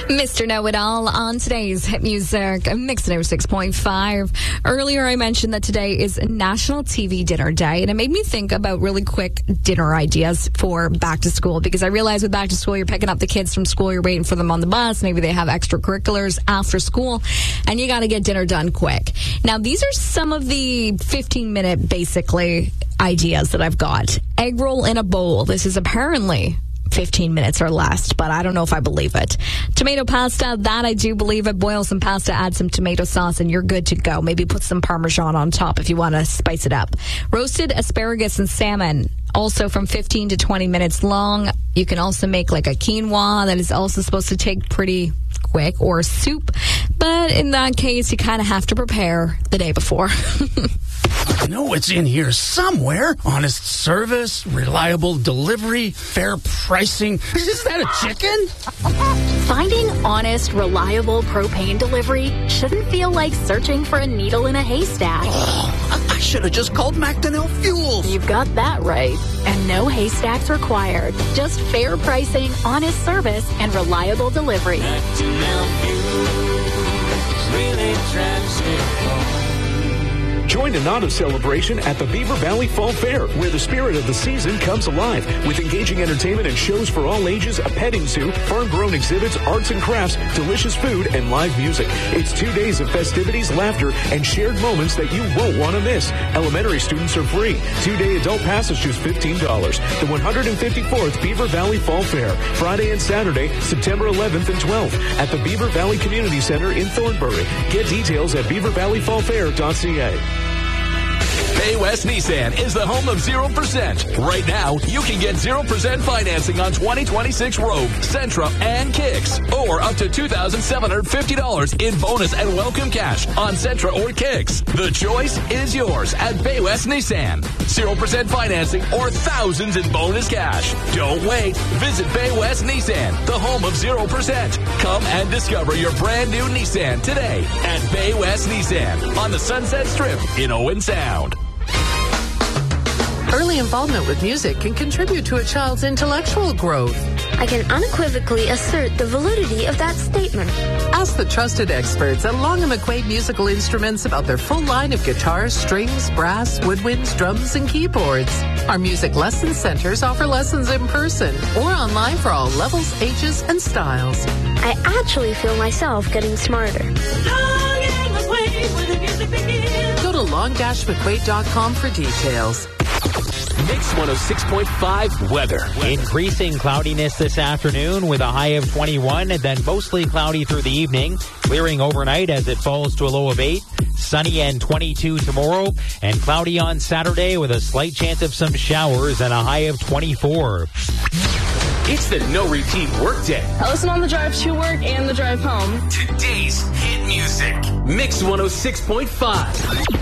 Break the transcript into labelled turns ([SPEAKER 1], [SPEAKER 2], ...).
[SPEAKER 1] Mr. Know-It-All on today's Hit Music Mix 6.5. Earlier I mentioned that today is National TV Dinner Day, and it made me think about really quick dinner ideas for back to school, because I realize with back to school, you're picking up the kids from school, you're waiting for them on the bus, maybe they have extracurriculars after school, and you got to get dinner done quick. Now, these are some of the 15-minute, basically, ideas that I've got. Egg roll in a bowl. This is apparently 15 minutes or less, but I don't know if I believe it. Tomato pasta, that I do believe it. Boil some pasta, add some tomato sauce, and you're good to go. Maybe put some Parmesan on top if you want to spice it up. Roasted asparagus and salmon, also from 15 to 20 minutes long. You can also make like a quinoa that is also supposed to take pretty quick, or soup, but in that case, you kind of have to prepare the day before.
[SPEAKER 2] I know it's in here somewhere. Honest service, reliable delivery, fair pricing. Is that a chicken?
[SPEAKER 3] Finding honest, reliable propane delivery shouldn't feel like searching for a needle in a haystack.
[SPEAKER 2] I should have just called Macdonell Fuels.
[SPEAKER 3] You've got that right. And no haystacks required. Just fair pricing, honest service, and reliable delivery.
[SPEAKER 4] Macdonell Fuels really drives it home.
[SPEAKER 5] Join an auto celebration at the Beaver Valley Fall Fair, where the spirit of the season comes alive with engaging entertainment and shows for all ages, a petting zoo, farm-grown exhibits, arts and crafts, delicious food, and live music. It's 2 days of festivities, laughter, and shared moments that you won't want to miss. Elementary students are free. 2-day adult pass is just $15. The 154th Beaver Valley Fall Fair, Friday and Saturday, September 11th and 12th, at the Beaver Valley Community Center in Thornbury. Get details at beavervalleyfallfair.ca.
[SPEAKER 6] Bay West Nissan is the home of 0%. Right now, you can get 0% financing on 2026 Rogue, Sentra, and Kicks, or up to $2,750 in bonus and welcome cash on Sentra or Kicks. The choice is yours at Bay West Nissan. 0% financing or thousands in bonus cash. Don't wait. Visit Bay West Nissan, the home of 0%. Come and discover your brand new Nissan today at Bay West Nissan on the Sunset Strip in Owen Sound.
[SPEAKER 7] Early involvement with music can contribute to a child's intellectual growth.
[SPEAKER 8] I can unequivocally assert the validity of that statement.
[SPEAKER 7] Ask the trusted experts at Long & McQuaid Musical Instruments about their full line of guitars, strings, brass, woodwinds, drums, and keyboards. Our music lesson centers offer lessons in person or online for all levels, ages, and styles.
[SPEAKER 8] I actually feel myself getting smarter.
[SPEAKER 4] Long and McQuaid, where the music begins.
[SPEAKER 7] Go to long-mcquaid.com for details.
[SPEAKER 6] Mix 106.5 weather.
[SPEAKER 9] Increasing cloudiness this afternoon with a high of 21, and then mostly cloudy through the evening, clearing overnight as it falls to a low of 8. Sunny and 22 tomorrow, and cloudy on Saturday with a slight chance of some showers and a high of 24.
[SPEAKER 6] It's the No Repeat Workday.
[SPEAKER 10] I listen on the drive to work and the drive home.
[SPEAKER 6] Today's hit music. Mix 106.5.